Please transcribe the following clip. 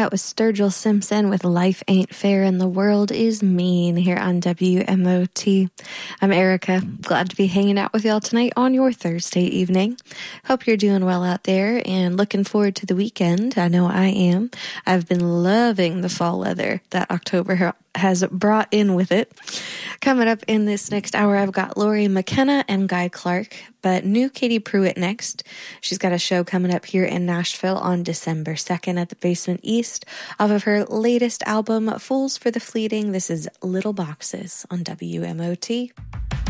That was Sturgill Simpson with Life Ain't Fair and the World is Mean here on WMOT. I'm Erica. Glad to be hanging out with y'all tonight on your Thursday evening. Hope you're doing well out there and looking forward to the weekend. I know I am. I've been loving the fall weather that October has brought in with it. Coming up in this next hour, I've got Lori McKenna and Guy Clark, but new Katie Pruitt next. She's got a show coming up here in Nashville on December 2nd at the Basement East off of her latest album, Fools for the Fleeting. This is Little Boxes on WMOT.